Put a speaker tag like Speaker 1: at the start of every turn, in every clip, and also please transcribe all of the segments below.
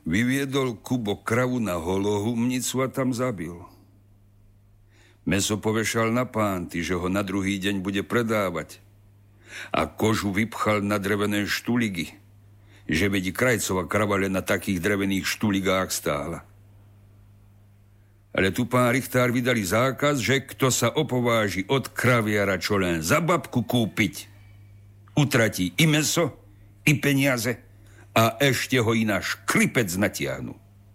Speaker 1: Vyviedol Kubo kravu na holohumnicu a tam zabil. Mäso povešal na pánty, že ho na druhý deň bude predávať. A kožu vypchal na drevené štuligy, že vedí krajcová krava len na takých drevených štuligách stála. Ale tu pán Richtár vydali zákaz, že kto sa opováži od kraviara čo len za babku kúpiť, utratí i mäso, i peniaze a ešte ho i na škripec natiahnu.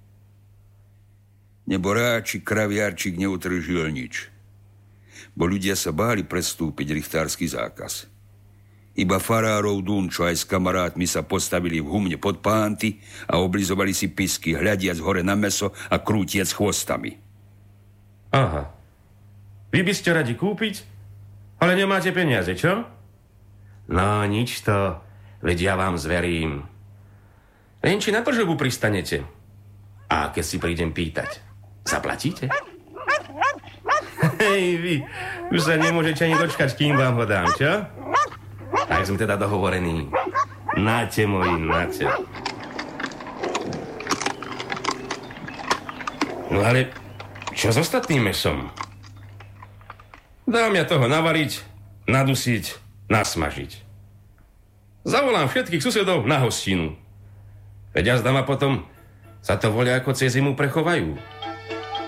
Speaker 1: Neboráči kraviarčík neutržil nič, bo ľudia sa báli prestúpiť richtársky zákaz. Iba farárov Dún, čo aj s kamarátmi sa postavili v humne pod pánty a oblizovali si pisky, hľadiac hore na mäso a krútiac chvostami.
Speaker 2: Aha. Vy by ste radi kúpiť, ale nemáte peniaze, čo? No, nič to, veď ja vám zverím. Len či na tržbu pristanete. A keď si prídem pýtať, zaplatíte? Hej, vy už sa nemôžete ani dočkať, kým vám ho dám, čo? Tak sme teda dohovorení. Náte, moji, náte. No ale čo s ostatným mesom? Dám ja toho navariť, nadusiť, nasmažiť. Zavolám všetkých susedov na hostinu. Veď jazda ma potom sa to voľa ako cez zimu prechovajú.